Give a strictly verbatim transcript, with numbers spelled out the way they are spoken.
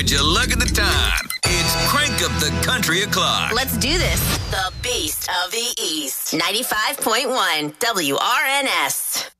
Would you look at the time? It's Crank Up the Country O'Clock. Let's do this. The Beast of the East. ninety-five point one W R N S.